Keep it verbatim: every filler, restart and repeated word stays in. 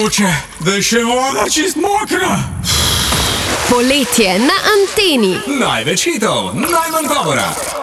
Joče, da je še voda čist mokra. Poletje na Anteni. Največ hitov, najmanj govora.